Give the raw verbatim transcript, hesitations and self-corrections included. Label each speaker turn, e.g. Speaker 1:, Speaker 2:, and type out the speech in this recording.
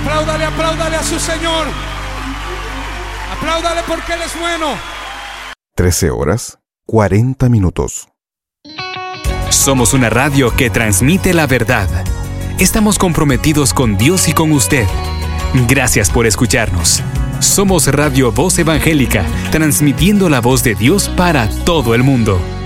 Speaker 1: Apláudale, apláudale a su Señor. Apláudale porque Él es bueno.
Speaker 2: trece horas, cuarenta minutos.
Speaker 3: Somos una radio que transmite la verdad. Estamos comprometidos con Dios y con usted. Gracias por escucharnos. Somos Radio Voz Evangélica, transmitiendo la voz de Dios para todo el mundo.